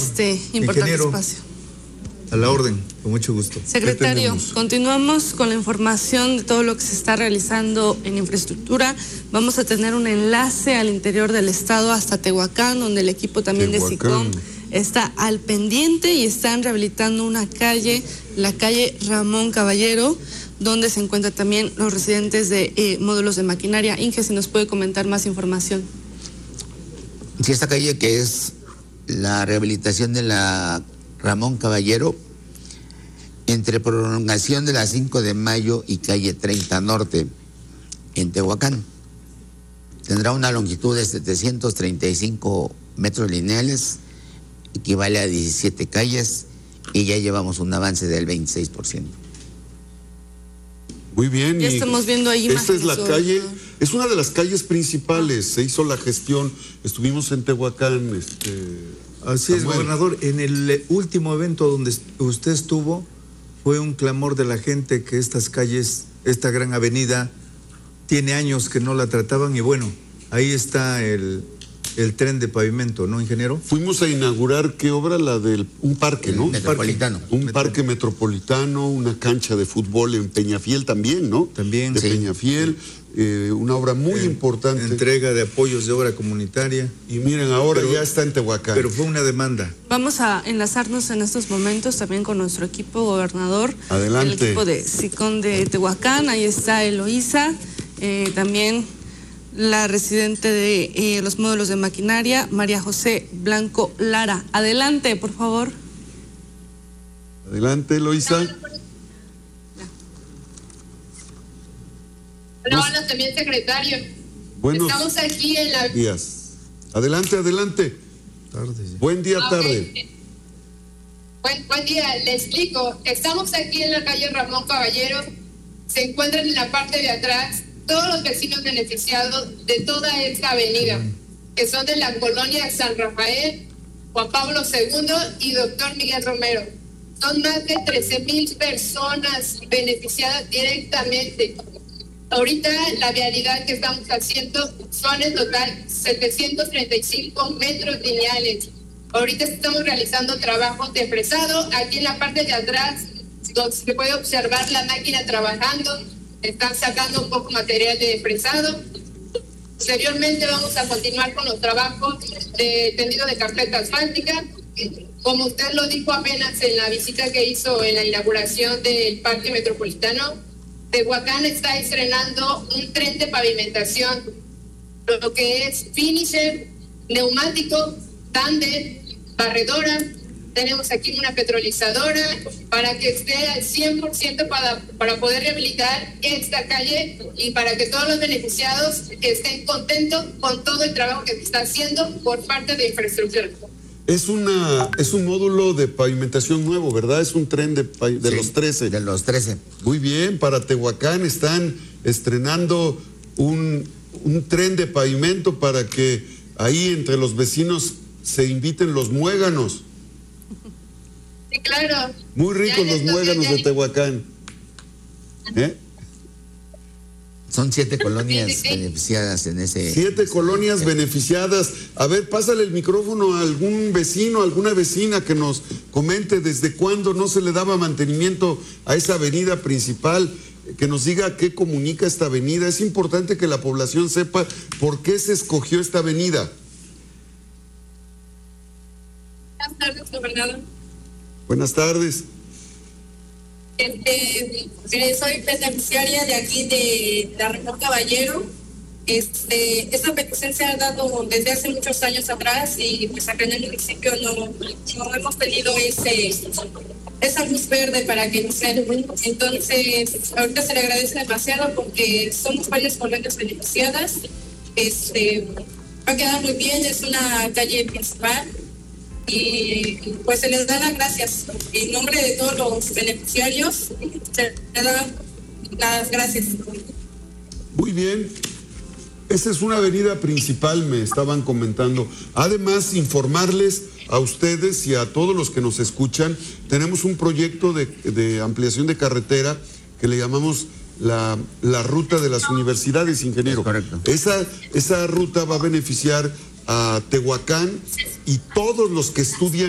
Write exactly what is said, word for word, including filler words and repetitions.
este importante ingeniero, espacio. A la orden, con mucho gusto. Secretario, continuamos con la información de todo lo que se está realizando en infraestructura. Vamos a tener un enlace al interior del estado hasta Tehuacán, donde el equipo también Tehuacán. de SICOM está al pendiente y están rehabilitando una calle, la calle Ramón Caballero, donde se encuentran también los residentes de eh, módulos de maquinaria. Inge, si nos puede comentar más información. Sí, esta calle que es la rehabilitación de la Ramón Caballero, entre prolongación de la cinco de mayo y calle treinta Norte, en Tehuacán. Tendrá una longitud de setecientos treinta y cinco metros lineales, equivale a diecisiete calles, y ya llevamos un avance del veintiséis por ciento. Muy bien. Ya estamos viendo ahí imágenes. Esta es la calle, es una de las calles principales, se hizo la gestión, estuvimos en Tehuacán. Este, Así es, gobernador, en el último evento donde usted estuvo, fue un clamor de la gente que estas calles, esta gran avenida, tiene años que no la trataban y bueno, ahí está el, el tren de pavimento, ¿no, ingeniero? Fuimos a inaugurar, ¿qué obra? La del, un parque, ¿no? Metropolitano. Un Metro. parque metropolitano, una cancha de fútbol en Peñafiel también, ¿no? También. De sí. Peñafiel, eh, una obra muy eh, importante. Entrega de apoyos de obra comunitaria. Y miren, ahora pero, ya está en Tehuacán. Pero fue una demanda. Vamos a enlazarnos en estos momentos también con nuestro equipo gobernador. Adelante. El equipo de SICOM de Tehuacán, ahí está Eloísa, eh, también la residente de eh, los módulos de maquinaria, María José Blanco Lara. Adelante, por favor. Adelante, Eloísa. Hola, hola, también secretario. Buenos Estamos aquí en la... días. Adelante, adelante. Tarde. Buen día, ah, tarde. Okay. Buen, buen día, le explico. Estamos aquí en la calle Ramón Caballero. Se encuentran en la parte de atrás todos los vecinos beneficiados de toda esta avenida, que son de la colonia San Rafael, Juan Pablo segundo y Doctor Miguel Romero. Son más de trece mil personas beneficiadas directamente. Ahorita la vialidad que estamos haciendo son en total setecientos treinta y cinco metros lineales. Ahorita estamos realizando trabajos de fresado. Aquí en la parte de atrás, donde se puede observar la máquina trabajando, están sacando un poco material de fresado. Posteriormente vamos a continuar con los trabajos de tendido de carpeta asfáltica. Como usted lo dijo apenas en la visita que hizo en la inauguración del Parque Metropolitano, Tehuacán está estrenando un tren de pavimentación, lo que es finisher, neumático, tándem, barredora. Tenemos aquí una petrolizadora para que esté al cien por ciento para, para poder rehabilitar esta calle y para que todos los beneficiados estén contentos con todo el trabajo que se está haciendo por parte de infraestructura. Es una es un módulo de pavimentación nuevo, ¿verdad? Es un tren de, de sí, los trece. De los trece. Muy bien, para Tehuacán están estrenando un, un tren de pavimento para que ahí entre los vecinos se inviten los muéganos. Sí, claro. Muy ricos los muéganos de Tehuacán. ¿Eh? Son siete colonias sí, sí, sí. beneficiadas en ese... Siete colonias sí. beneficiadas. A ver, pásale el micrófono a algún vecino, a alguna vecina que nos comente desde cuándo no se le daba mantenimiento a esa avenida principal, que nos diga qué comunica esta avenida. Es importante que la población sepa por qué se escogió esta avenida. Buenas tardes, gobernador. Buenas tardes. Este, eh, soy beneficiaria de aquí de la Ramón Caballero. Este, esta petición se ha dado desde hace muchos años atrás y pues acá en el municipio no, no hemos tenido ese esa luz verde para que no sea. Entonces, ahorita se le agradece demasiado porque somos varias colonias beneficiadas. Este, va a quedar muy bien, es una calle principal. Y pues se les da las gracias en nombre de todos los beneficiarios, se les da las gracias. Muy bien, esa es una avenida principal, me estaban comentando. Además, informarles a ustedes y a todos los que nos escuchan, tenemos un proyecto de, de ampliación de carretera que le llamamos la, la ruta de las universidades, ingeniero. Correcto. Esa, esa ruta va a beneficiar a Tehuacán y todos los que estudian